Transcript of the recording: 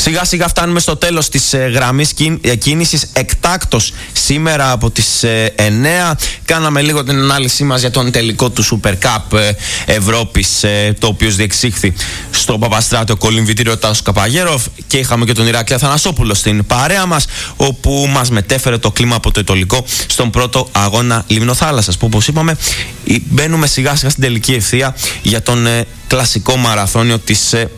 Σιγά σιγά φτάνουμε στο τέλος της γραμμής κίνησης. Εκτάκτος σήμερα από τις 9 κάναμε λίγο την ανάλυση μας για τον τελικό του Super Cup Ευρώπης, το οποίο διεξήχθη στο Παπαστράτιο Κολυμβητήριο Τάσος Καπαγέροφ, και είχαμε και τον Ηράκλη Αθανασόπουλο στην παρέα μας, όπου μας μετέφερε το κλίμα από το Ετωλικό στον πρώτο αγώνα Λιμνοθάλασσας, που όπως είπαμε μπαίνουμε σιγά σιγά στην τελική ευθεία για τον κλασικό μαραθώνιο της